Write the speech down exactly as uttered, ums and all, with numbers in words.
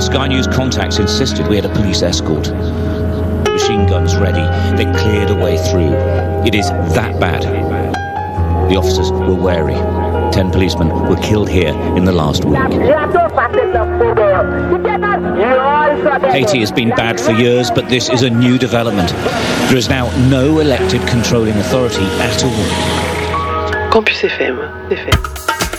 Sky News contacts insisted we had a police escort. Machine guns ready, they cleared a way through. It is that bad. The officers were wary. Ten policemen were killed here in the last week. Haiti has been bad for years, but this is a new development. There is now no elected controlling authority at all. Campus F M, F M.